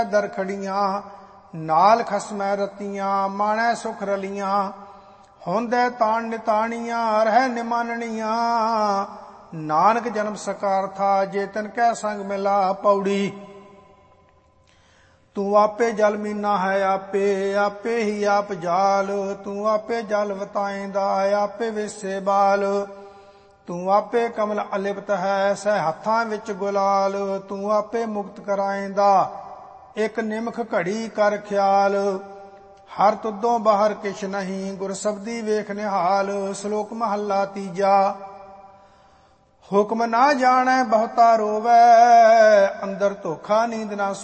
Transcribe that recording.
दरखड़ियां नाल खसमै रतियां माणै सुख रलियां होंदे ताण निताणियां रह निमाननियां नानक जन्म सकार था जे तन कै संग मिला पौड़ी तू आपे जल मीना है आपे आपे ही आप जाल तू आपे जल वताएंदा आपे वेसे बाल तू आपे कमल अलिप्त है सह हत्थां विच गुलाल तू आपे मुक्त कराएंदा एक निमख घड़ी कर ख्याल हर तुदों बाहर किश नहीं गुर सबदी वेख निहाल श्लोक महला तीजा हुक्म ना जाने बहुता रोवै अंदर धोखा नींद ना